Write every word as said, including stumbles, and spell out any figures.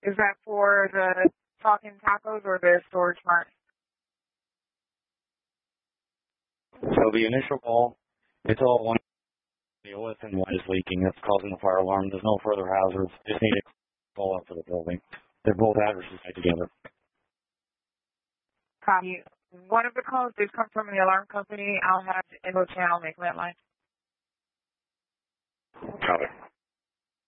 Is that for the Talking Tacos or the Storage Mart? So the initial call, it's all one deal with, and one is leaking. That's causing the fire alarm. There's no further hazards. Just need to call up for the building. They're both addresses tied together. Copy. One of the calls did come from the alarm company. I'll have the info channel make that line. Copy.